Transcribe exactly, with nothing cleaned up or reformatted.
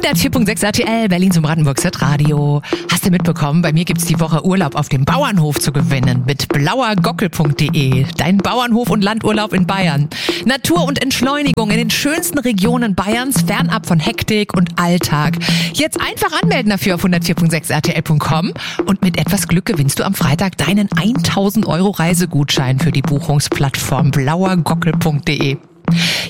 hundertvier Komma sechs R T L, Berlin zum Brandenburg Radio. Hast du mitbekommen, bei mir gibt's die Woche Urlaub auf dem Bauernhof zu gewinnen mit blauergockel punkt de. Dein Bauernhof und Landurlaub in Bayern. Natur und Entschleunigung in den schönsten Regionen Bayerns, fernab von Hektik und Alltag. Jetzt einfach anmelden dafür auf hundertvier Komma sechs R T L punkt com und mit etwas Glück gewinnst du am Freitag deinen tausend Euro Reisegutschein für die Buchungsplattform blauergockel punkt de.